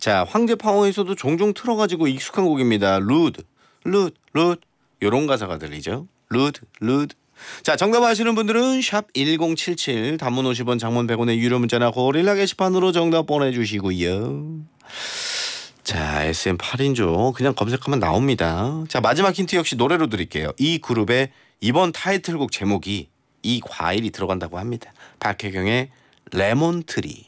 자, 황제파워에서도 종종 틀어가지고 익숙한 곡입니다. 루드, 루드, 루드. 요런 가사가 들리죠. 루드, 루드. 자, 정답 아시는 분들은 샵 1077 단문 50원 장문 100원의 유료 문자나 고릴라 게시판으로 정답 보내주시고요. 자, SM8인조 그냥 검색하면 나옵니다. 자, 마지막 힌트 역시 노래로 드릴게요. 이 그룹의 이번 타이틀곡 제목이 이 과일이 들어간다고 합니다. 박혜경의 레몬트리.